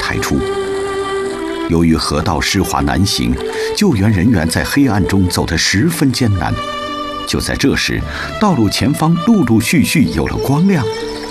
抬出。由于河道湿滑难行，救援人员在黑暗中走得十分艰难。就在这时，道路前方陆陆续续有了光亮，